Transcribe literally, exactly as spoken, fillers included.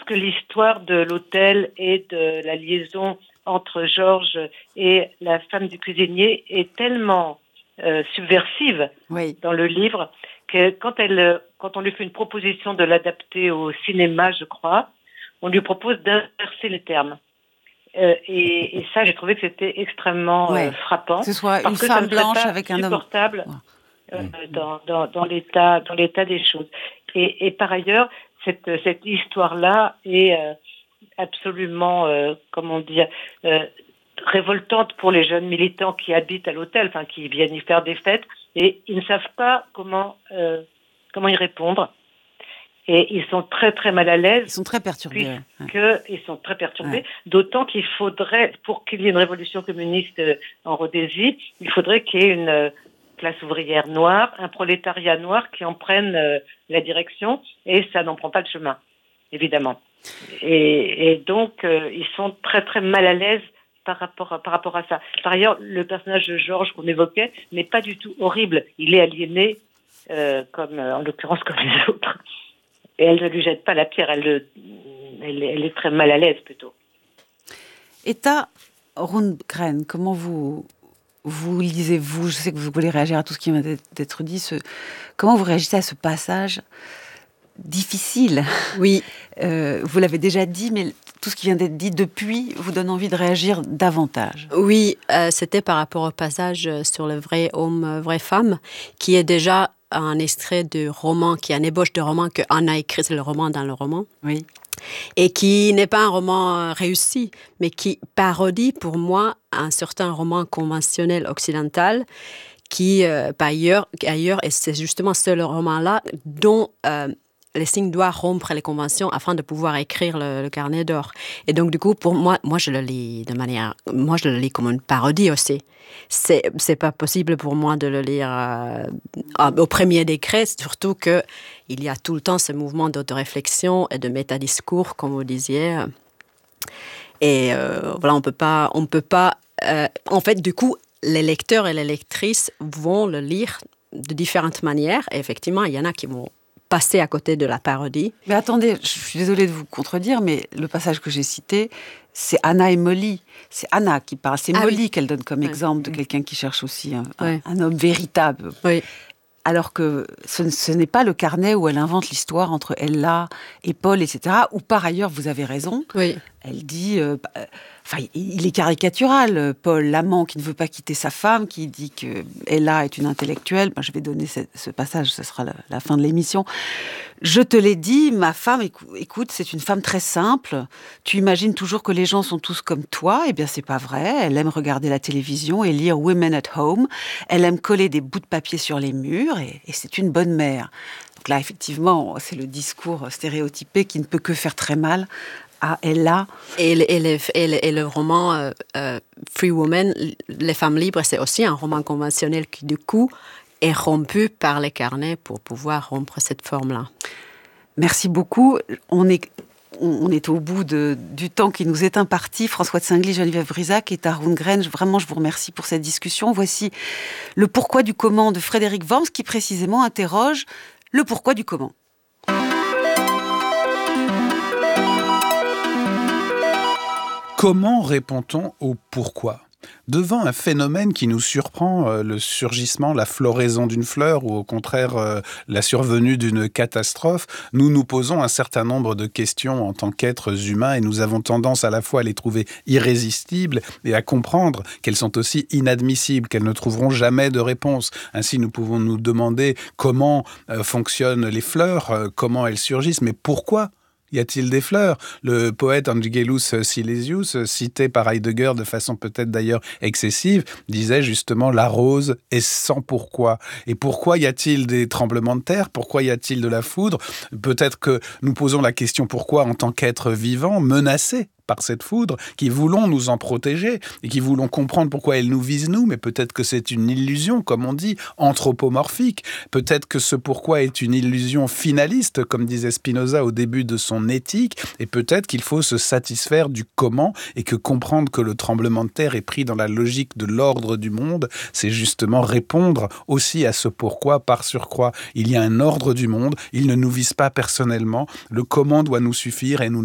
que l'histoire de l'hôtel et de la liaison entre Georges et la femme du cuisinier est tellement euh, subversive oui. dans le livre que quand, elle, quand on lui fait une proposition de l'adapter au cinéma, je crois, on lui propose d'inverser les termes. Euh, et, et ça, j'ai trouvé que c'était extrêmement ouais. euh, frappant. Que ce soit une femme blanche avec un homme. Supportable euh, dans, dans, dans, l'état, dans l'état des choses. Et, et par ailleurs, cette, cette histoire-là est euh, absolument, euh, comment dire, euh, révoltante pour les jeunes militants qui habitent à l'hôtel, enfin qui viennent y faire des fêtes, et ils ne savent pas comment, euh, comment y répondre. Et ils sont très très mal à l'aise. Ils sont très perturbés. Puisque ouais. Ils sont très perturbés. Ouais. D'autant qu'il faudrait, pour qu'il y ait une révolution communiste en Rhodésie, il faudrait qu'il y ait une classe ouvrière noire, un prolétariat noir qui en prenne euh, la direction, et ça n'en prend pas le chemin, évidemment. Et, et donc, euh, ils sont très très mal à l'aise par rapport à, par rapport à ça. Par ailleurs, le personnage de Georges qu'on évoquait n'est pas du tout horrible. Il est aliéné, euh, comme euh, en l'occurrence comme les autres. Et elle ne lui jette pas la pierre, elle, le, elle, elle est très mal à l'aise plutôt. Etta Rundgren, comment vous, vous lisez-vous ? Je sais que vous voulez réagir à tout ce qui vient d'être dit. Ce, comment vous réagissez à ce passage difficile ? Oui. Euh, vous l'avez déjà dit, mais tout ce qui vient d'être dit depuis vous donne envie de réagir davantage. Oui, euh, c'était par rapport au passage sur le vrai homme, vraie femme, qui est déjà un extrait de roman, qui est un ébauche de roman que Anna écrit, c'est le roman dans le roman. Oui. Et qui n'est pas un roman réussi, mais qui parodie pour moi un certain roman conventionnel occidental qui, euh, par ailleurs, ailleurs, et c'est justement ce roman-là dont euh, Lessing doit rompre les conventions afin de pouvoir écrire le, le Carnet d'or. Et donc, du coup, pour moi, moi, je le lis de manière... Moi, je le lis comme une parodie aussi. C'est, c'est pas possible pour moi de le lire euh, au premier degré, surtout qu'il y a tout le temps ce mouvement d'autoréflexion et de métadiscours, comme vous disiez. Et euh, voilà, on peut pas... On peut pas euh, en fait, du coup, les lecteurs et les lectrices vont le lire de différentes manières. Et effectivement, il y en a qui vont passer à côté de la parodie. Mais attendez, je suis désolée de vous contredire, mais le passage que j'ai cité, c'est Anna et Molly. C'est Anna qui parle, c'est ah Molly oui. qu'elle donne comme ouais. exemple de quelqu'un qui cherche aussi un, ouais. un, un homme véritable. Oui. Alors que ce, ce n'est pas le carnet où elle invente l'histoire entre Ella et Paul, et cetera. Ou par ailleurs, vous avez raison, oui. elle dit... Euh, Enfin, il est caricatural, Paul, l'amant qui ne veut pas quitter sa femme, qui dit qu'Ella est une intellectuelle. Ben, je vais donner ce, ce passage, ce sera la, la fin de l'émission. Je te l'ai dit, ma femme, écoute, c'est une femme très simple. Tu imagines toujours que les gens sont tous comme toi. Eh bien, c'est pas vrai. Elle aime regarder la télévision et lire Women at Home. Elle aime coller des bouts de papier sur les murs et, et c'est une bonne mère. Donc là, effectivement, c'est le discours stéréotypé qui ne peut que faire très mal à Ella. Et le, et le, et le, et le roman euh, euh, Free Woman, Les femmes libres, c'est aussi un roman conventionnel qui, du coup, est rompu par les carnets pour pouvoir rompre cette forme-là. Merci beaucoup. On est, on est au bout de, du temps qui nous est imparti. François de Singly, Geneviève Brisac et Etta Rundgren, vraiment, je vous remercie pour cette discussion. Voici le pourquoi du comment de Frédéric Worms, qui précisément interroge le pourquoi du comment. Comment répond-on au pourquoi ? Devant un phénomène qui nous surprend, euh, le surgissement, la floraison d'une fleur ou au contraire euh, la survenue d'une catastrophe, nous nous posons un certain nombre de questions en tant qu'êtres humains et nous avons tendance à la fois à les trouver irrésistibles et à comprendre qu'elles sont aussi inadmissibles, qu'elles ne trouveront jamais de réponse. Ainsi, nous pouvons nous demander comment euh, fonctionnent les fleurs, euh, comment elles surgissent, mais pourquoi ? Y a-t-il des fleurs ? Le poète Angelus Silesius, cité par Heidegger de façon peut-être d'ailleurs excessive, disait justement « la rose est sans pourquoi ». Et pourquoi y a-t-il des tremblements de terre ? Pourquoi y a-t-il de la foudre ? Peut-être que nous posons la question pourquoi en tant qu'être vivant, menacé par cette foudre, qui voulons nous en protéger et qui voulons comprendre pourquoi elle nous vise nous, mais peut-être que c'est une illusion, comme on dit, anthropomorphique. Peut-être que ce pourquoi est une illusion finaliste, comme disait Spinoza au début de son éthique, et peut-être qu'il faut se satisfaire du comment et que comprendre que le tremblement de terre est pris dans la logique de l'ordre du monde, c'est justement répondre aussi à ce pourquoi par surcroît. Il y a un ordre du monde, il ne nous vise pas personnellement, le comment doit nous suffire et nous